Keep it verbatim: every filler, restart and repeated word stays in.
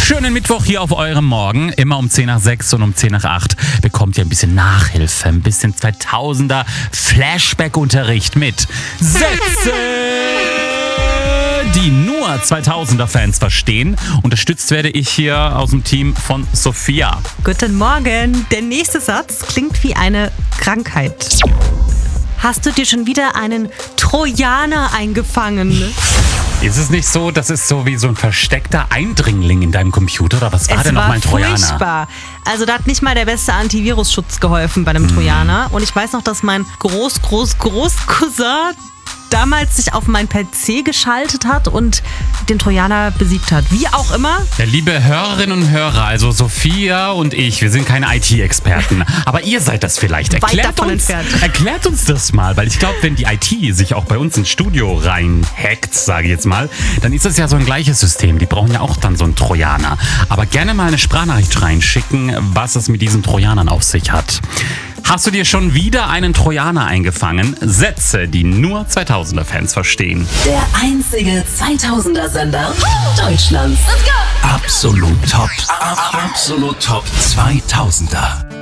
Schönen Mittwoch hier auf eurem Morgen. Immer um zehn nach sechs und um zehn nach acht bekommt ihr ein bisschen Nachhilfe, ein bisschen zweitausender Flashback-Unterricht mit Sätze, die nur zweitausender-Fans verstehen. Unterstützt werde ich hier aus dem Team von Sophia. Guten Morgen. Der nächste Satz klingt wie eine Krankheit. Hast du dir schon wieder einen Trojaner eingefangen? Ist es nicht so, das ist so wie so ein versteckter Eindringling in deinem Computer? Oder was war es denn noch war mein Trojaner? Furchtbar. Also da hat nicht mal der beste Antivirusschutz geholfen bei einem hm. Trojaner. Und ich weiß noch, dass mein Groß, Groß, Groß-Cousin damals sich auf mein P C geschaltet hat und den Trojaner besiegt hat. Wie auch immer. Ja, liebe Hörerinnen und Hörer, also Sophia und ich, wir sind keine I T-Experten, aber ihr seid das vielleicht. Erklärt Weit davon uns, entfernt. erklärt uns das mal, weil ich glaube, wenn die I T sich auch bei uns ins Studio reinhackt, sage ich jetzt mal, dann ist das ja so ein gleiches System. Die brauchen ja auch dann so einen Trojaner. Aber gerne mal eine Sprachnachricht reinschicken, was es mit diesen Trojanern auf sich hat. Hast du dir schon wieder einen Trojaner eingefangen? Sätze, die nur zweitausender-Fans verstehen. Der einzige zweitausender-Sender Deutschlands. Let's go! Absolut top. Absolut top zweitausender.